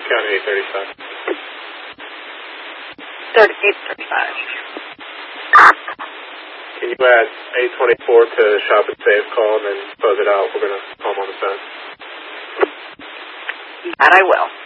County 835. 835. Can you add 824 to Shop and Save call and then close it out? We're going to call them on the phone. That I will.